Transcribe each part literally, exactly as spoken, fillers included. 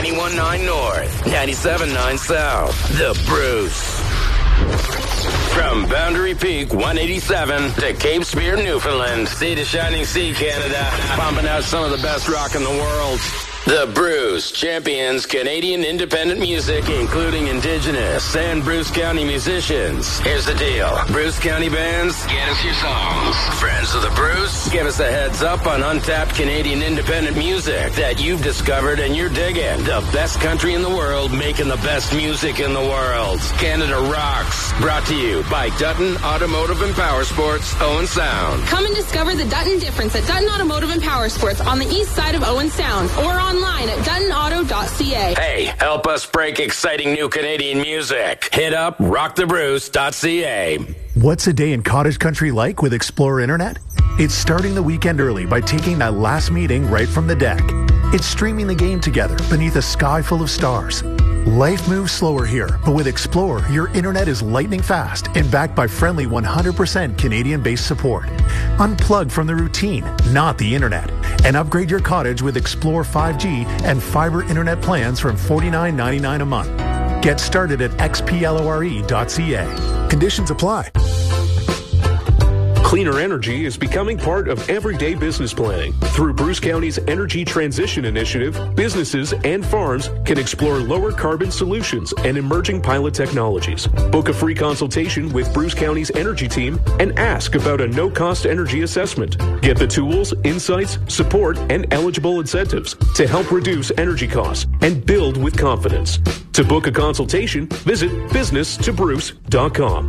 ninety-one point nine North, ninety-seven point nine South. The Bruce. From Boundary Peak one eighty-seven to Cape Spear, Newfoundland, sea to shining sea, Canada, pumping out some of the best rock in the world. The Bruce champions Canadian independent music, including Indigenous and Bruce County musicians. Here's the deal. Bruce County bands, get us your songs. Friends of the Bruce, give us a heads up on untapped Canadian independent music that you've discovered and you're digging. The best country in the world, making the best music in the world. Canada Rocks, brought to you by Dutton Automotive and Power Sports, Owen Sound. Come and discover the Dutton difference at Dutton Automotive and Power Sports on the east side of Owen Sound, or on online at dutton auto dot c a. Hey, help us break exciting new Canadian music. Hit up rock the bruce dot c a. What's a day in cottage country like with Explorer Internet? It's starting the weekend early by taking that last meeting right from the deck. It's streaming the game together beneath a sky full of stars. Life moves slower here, but with Explorer, your internet is lightning fast and backed by friendly one hundred percent Canadian-based support. Unplug from the routine, not the internet, and upgrade your cottage with Explorer five G and fiber internet plans from forty-nine ninety-nine a month. Get started at x p lore dot c a. Conditions apply. Cleaner energy is becoming part of everyday business planning. Through Bruce County's Energy Transition Initiative, businesses and farms can explore lower carbon solutions and emerging pilot technologies. Book a free consultation with Bruce County's energy team and ask about a no-cost energy assessment. Get the tools, insights, support, and eligible incentives to help reduce energy costs and build with confidence. To book a consultation, visit business to bruce dot com.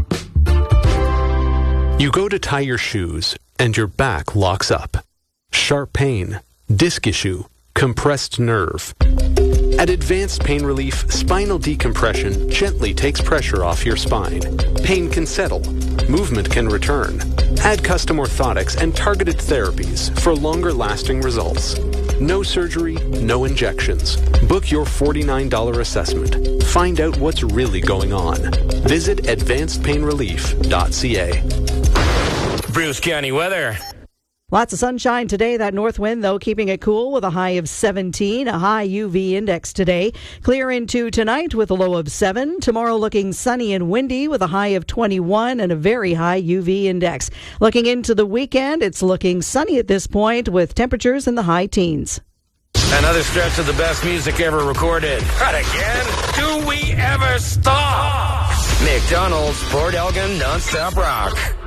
You go to tie your shoes, and your back locks up. Sharp pain, disc issue, compressed nerve. At Advanced Pain Relief, spinal decompression gently takes pressure off your spine. Pain can settle. Movement can return. Add custom orthotics and targeted therapies for longer-lasting results. No surgery, no injections. Book your forty-nine dollars assessment. Find out what's really going on. Visit advanced pain relief dot c a. Bruce County weather. Lots of sunshine today. That north wind, though, keeping it cool with a high of seventeen. A high U V index today. Clear into tonight with a low of seven. Tomorrow looking sunny and windy with a high of twenty-one and a very high U V index. Looking into the weekend, it's looking sunny at this point with temperatures in the high teens. Another stretch of the best music ever recorded. Not again. Do we ever stop? McDonald's Port Elgin Non-Stop Rock.